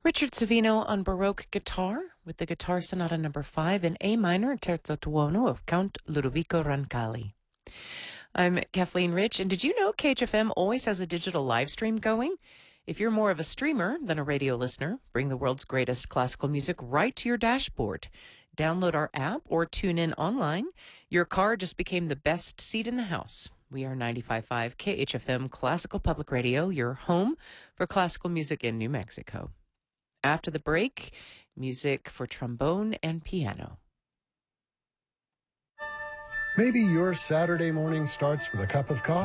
Richard Savino on Baroque guitar with the Guitar Sonata number 5 in A minor, Terzo Tuono of Count Ludovico Roncalli. I'm Kathleen Rich, and did you know KHFM always has a digital live stream going? If you're more of a streamer than a radio listener, bring the world's greatest classical music right to your dashboard. Download our app or tune in online. Your car just became the best seat in the house. We are 95.5 KHFM Classical Public Radio, your home for classical music in New Mexico. After the break, music for trombone and piano. Maybe your Saturday morning starts with a cup of coffee.